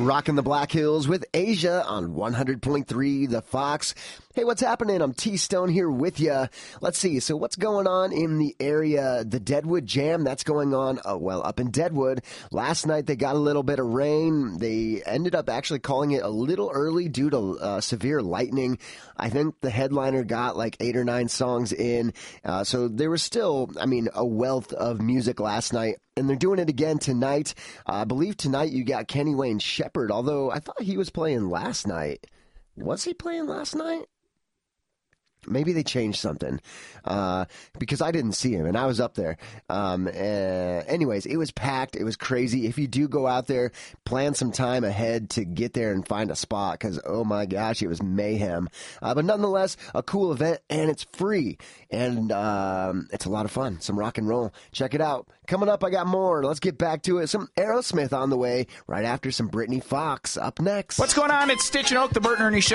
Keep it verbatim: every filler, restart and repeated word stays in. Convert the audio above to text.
Rocking the Black Hills with Asia on one hundred point three The Fox. Hey, what's happening? I'm T-Stone here with you. Let's see. So what's going on in the area? The Deadwood Jam, that's going on, oh, well, up in Deadwood. Last night they got a little bit of rain. They ended up actually calling it a little early due to uh, severe lightning. I think the headliner got like eight or nine songs in. Uh, so there was still, I mean, a wealth of music last night. And they're doing it again tonight. Uh, I believe tonight you got Kenny Wayne Shepherd, although I thought he was playing last night. Was he playing last night? Maybe they changed something uh, because I didn't see him, and I was up there. Um, uh, anyways, it was packed. It was crazy. If you do go out there, plan some time ahead to get there and find a spot because, oh, my gosh, it was mayhem. Uh, but nonetheless, a cool event, and it's free, and um, it's a lot of fun. Some rock and roll. Check it out. Coming up, I got more. Let's get back to it. Some Aerosmith on the way right after some Brittany Fox up next. What's going on? It's Stitch and Oak, the Bert and Ernie Show.